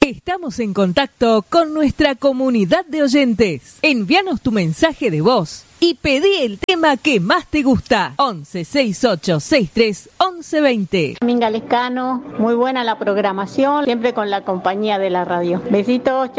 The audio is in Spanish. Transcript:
Estamos en contacto con nuestra comunidad de oyentes. Envíanos tu mensaje de voz y pedí el tema que más te gusta. 11 68 63 11 20. Minga Lescano, muy buena la programación, siempre con la compañía de la radio. Besitos.